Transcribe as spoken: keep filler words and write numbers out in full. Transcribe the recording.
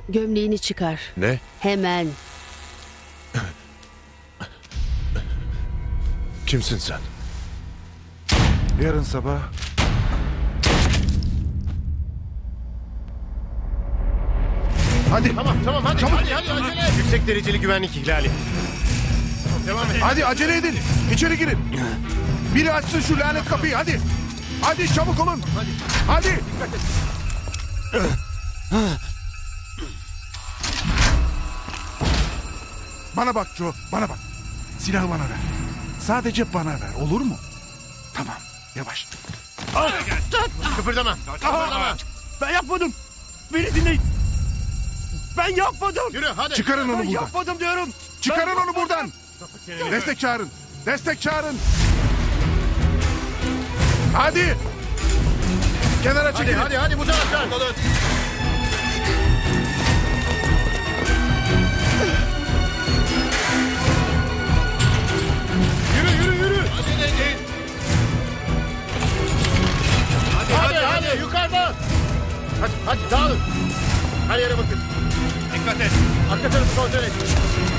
Gömleğini çıkar. Ne? Hemen. Kimsin sen? Yarın sabah hadi Tamam tamam hadi Çabuk. hadi hadi acele et. Yüksek dereceli güvenlik ihlali. Devam et. hadi acele edin. İçeri girin. Biri açsın şu lanet kapıyı hadi. Hadi çabuk olun. Hadi. Bana bak Joe, bana bak. Silahı bana ver. Sadece bana ver, olur mu? Tamam, yavaş. Kıpırdama. Kıpırdama. Ben yapmadım. Beni dinleyin. Ben yapmadım. Yürü hadi. Çıkarın onu Ben buradan. yapmadım diyorum. Çıkarın Ben onu buradan. Destek çağırın. Destek çağırın. Hadi. Kenara Hadi çekilin. hadi hadi bu taraftan. Yürü yürü yürü. Acele edin. Hadi hadi hadi, hadi. yukarıda. Hadi hadi dağılın. Her yere bakın. Dikkat et. Arka tarafı kontrol et.